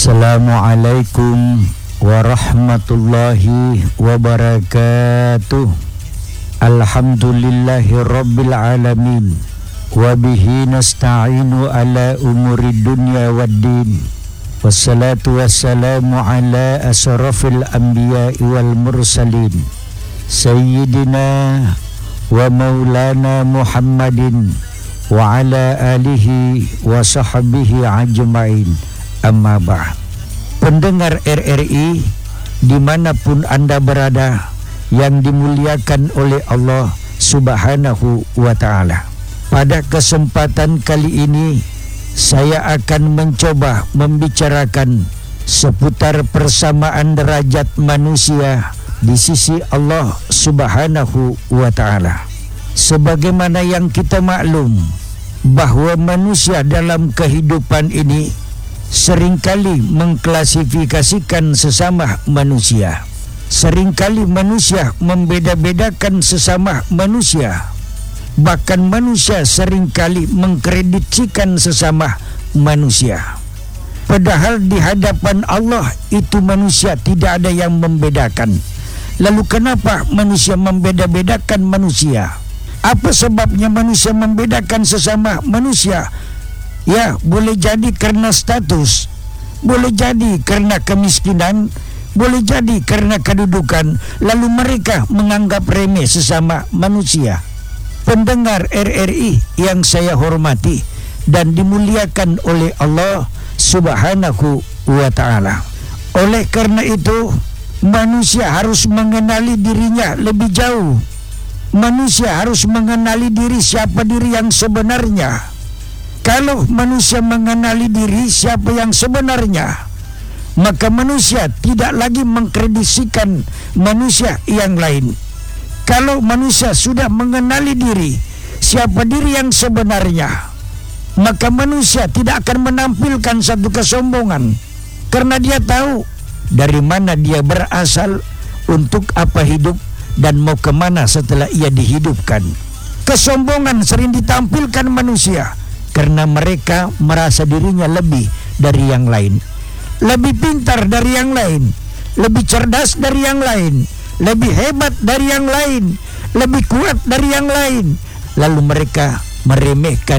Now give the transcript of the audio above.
Assalamualaikum warahmatullahi wabarakatuh. Alhamdulillahi rabbil alamin. Wabihi nasta'inu ala umuri dunya waddin. Wassalatu wassalamu ala asrafil anbiya'i wal mursalin. Sayyidina wa maulana Muhammadin wa ala alihi wa sahbihi ajma'in. Amma ba'd. Pendengar RRI dimanapun Anda berada, yang dimuliakan oleh Allah Subhanahu wa ta'ala. Pada kesempatan kali ini saya akan mencoba membicarakan seputar persamaan derajat manusia di sisi Allah Subhanahu wa ta'ala. Sebagaimana yang kita maklum bahwa manusia dalam kehidupan ini seringkali mengklasifikasikan sesama manusia. Seringkali manusia membeda-bedakan sesama manusia. Bahkan manusia seringkali mengkreditkan sesama manusia. Padahal di hadapan Allah itu manusia tidak ada yang membedakan. Lalu kenapa manusia membeda-bedakan manusia? Apa sebabnya manusia membedakan sesama manusia? Ya, boleh jadi karena status, boleh jadi karena kemiskinan, boleh jadi karena kedudukan. Lalu mereka menganggap remeh sesama manusia. Pendengar RRI yang saya hormati dan dimuliakan oleh Allah Subhanahu wa ta'ala. Oleh karena itu, manusia harus mengenali dirinya lebih jauh. Manusia harus mengenali diri, siapa diri yang sebenarnya. Kalau manusia mengenali diri siapa yang sebenarnya, maka manusia tidak lagi mengkreditkan manusia yang lain. Kalau manusia sudah mengenali diri siapa diri yang sebenarnya, maka manusia tidak akan menampilkan satu kesombongan, karena dia tahu dari mana dia berasal, untuk apa hidup, dan mau kemana setelah ia dihidupkan. Kesombongan sering ditampilkan manusia karena mereka merasa dirinya lebih dari yang lain, lebih pintar dari yang lain, lebih cerdas dari yang lain, lebih hebat dari yang lain, lebih kuat dari yang lain. Lalu mereka meremehkan